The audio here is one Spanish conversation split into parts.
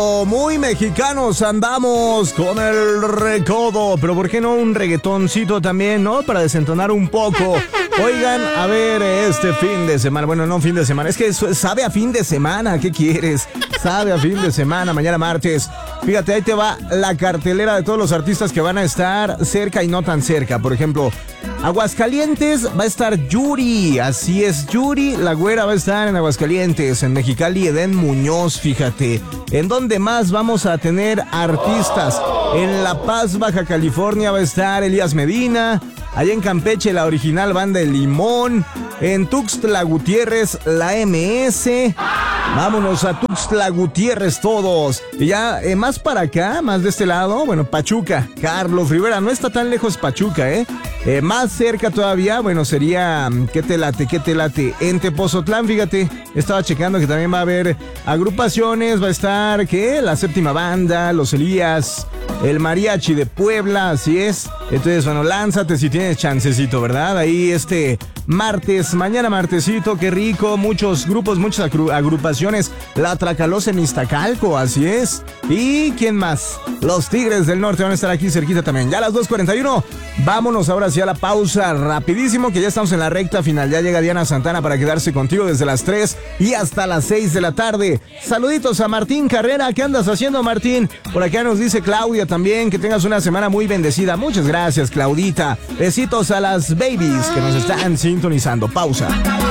Muy mexicanos andamos con el recodo, pero ¿por qué no un reggaetoncito también, no? Para desentonar un poco. Oigan, a ver, este fin de semana, bueno, no fin de semana, es que sabe a fin de semana, ¿qué quieres? Sabe a fin de semana, mañana martes. Fíjate, ahí te va la cartelera de todos los artistas que van a estar cerca y no tan cerca. Por ejemplo, Aguascalientes va a estar Yuri, así es, Yuri, la güera va a estar en Aguascalientes, en Mexicali, Edén Muñoz, fíjate. ¿En dónde más vamos a tener artistas? En La Paz, Baja California va a estar Elías Medina, allá en Campeche la original Banda El Limón, en Tuxtla Gutiérrez la MS. Vámonos a Tuxtla Gutiérrez todos. Y ya más para acá, más de este lado, bueno, Pachuca, Carlos Rivera, no está tan lejos Pachuca, más cerca todavía, bueno, sería, ¿qué te late? En Tepozotlán, fíjate, estaba checando que también va a haber agrupaciones, va a estar, ¿qué? La Séptima Banda, Los Elías, el Mariachi de Puebla, así es. Entonces, bueno, lánzate si tienes chancecito, ¿verdad? Ahí martes, mañana martesito, qué rico, muchos grupos, muchas agrupaciones, la Tracalosa en Iztacalco, así es. ¿Y quién más? Los Tigres del Norte van a estar aquí cerquita también. Ya a las 2:41, vámonos ahora sí a la pausa, rapidísimo, que ya estamos en la recta final. Ya llega Diana Santana para quedarse contigo desde las 3 y hasta las 6 de la tarde. Saluditos a Martín Carrera, ¿qué andas haciendo, Martín? Por acá nos dice Claudia también, que tengas una semana muy bendecida. Muchas gracias, Claudita. Besitos a las babies que nos están sintonizando. Pausa.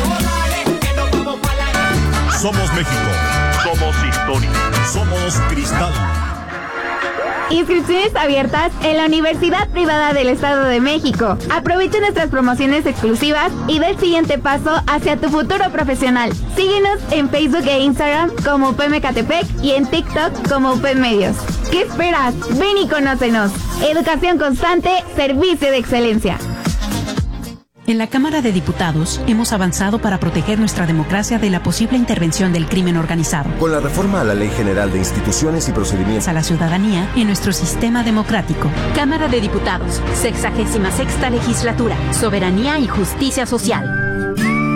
Somos México. Somos historia. Somos cristal. Inscripciones abiertas en la Universidad Privada del Estado de México. Aprovecha nuestras promociones exclusivas y da el siguiente paso hacia tu futuro profesional. Síguenos en Facebook e Instagram como UP Mecatepec y en TikTok como UP Medios. ¿Qué esperas? Ven y conócenos. Educación constante, servicio de excelencia. En la Cámara de Diputados hemos avanzado para proteger nuestra democracia de la posible intervención del crimen organizado. Con la reforma a la Ley General de Instituciones y Procedimientos a la ciudadanía en nuestro sistema democrático. Cámara de Diputados, 66ª Legislatura, Soberanía y Justicia Social.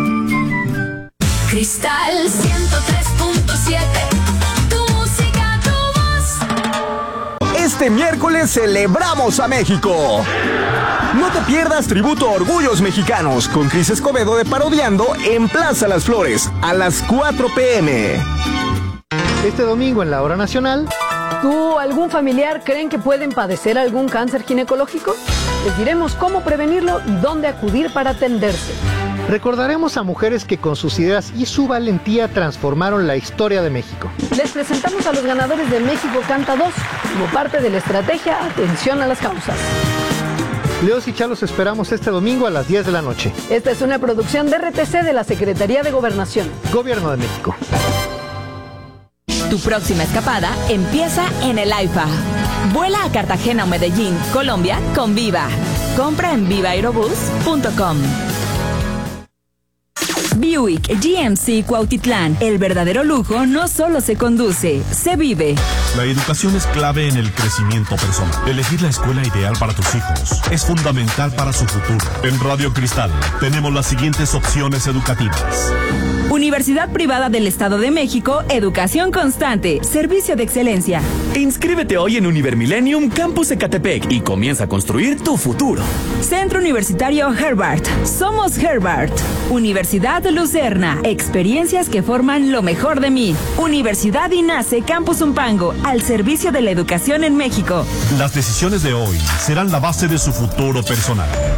Cristal 103.7. Este miércoles celebramos a México. No te pierdas Tributo a Orgullos Mexicanos con Cris Escobedo de Parodiando en Plaza Las Flores a las 4 p.m. Este domingo en la Hora Nacional. ¿Tú o algún familiar creen que pueden padecer algún cáncer ginecológico? Les diremos cómo prevenirlo y dónde acudir para atenderse. Recordaremos a mujeres que con sus ideas y su valentía transformaron la historia de México. Les presentamos a los ganadores de México Canta 2 como parte de la estrategia Atención a las Causas. Leos y Chalos esperamos este domingo a las 10 de la noche. Esta es una producción de RTC de la Secretaría de Gobernación. Gobierno de México. Tu próxima escapada empieza en el AIFA. Vuela a Cartagena o Medellín, Colombia, con Viva. Compra en vivaaerobus.com. Buick GMC Cuautitlán. El verdadero lujo no solo se conduce, se vive. La educación es clave en el crecimiento personal. Elegir la escuela ideal para tus hijos es fundamental para su futuro. En Radio Cristal tenemos las siguientes opciones educativas. Universidad Privada del Estado de México, educación constante, servicio de excelencia. Inscríbete hoy en Univermillennium Campus Ecatepec y comienza a construir tu futuro. Centro Universitario Herbart. Somos Herbart. Universidad Lucerna. Experiencias que forman lo mejor de mí. Universidad INACE Campus Umpango, al servicio de la educación en México. Las decisiones de hoy serán la base de su futuro personal.